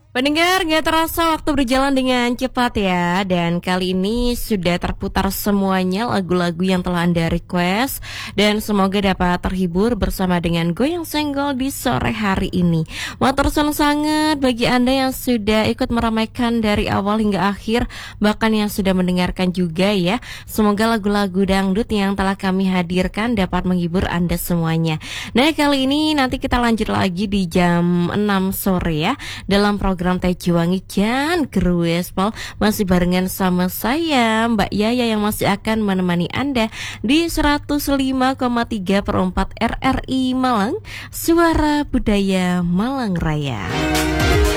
Pendengar, nggak terasa waktu berjalan dengan cepat ya. Dan kali ini sudah terputar semuanya lagu-lagu yang telah Anda request. Dan semoga dapat terhibur bersama dengan Goyang Senggol di sore hari ini. Matur suwun sangat bagi Anda yang sudah ikut meramaikan dari awal hingga akhir, bahkan yang sudah mendengarkan juga ya. Semoga lagu-lagu dangdut yang telah kami hadirkan dapat menghibur Anda semuanya. Nah, kali ini nanti kita lanjut lagi di jam 6 sore ya, dalam program Teh Juwangi Jan Geruespol, masih barengan sama saya Mbak Yaya yang masih akan menemani Anda di 105,3 per 4 RRI Malang, Suara Budaya Malang Raya.